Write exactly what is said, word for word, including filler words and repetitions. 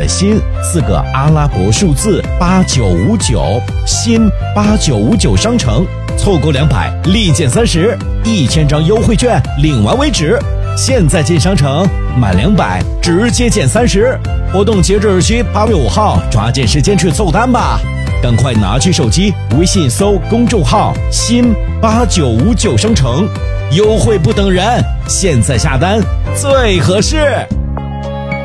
的新四个阿拉伯数字八九五九，新八九五九商城，错过两百立减三十，一千张优惠券领完为止。现在进商城满两百直接减三十，活动截止日期八月五号，抓紧时间去凑单吧！赶快拿起手机，微信搜公众号新八九五九商城，优惠不等人，现在下单最合适。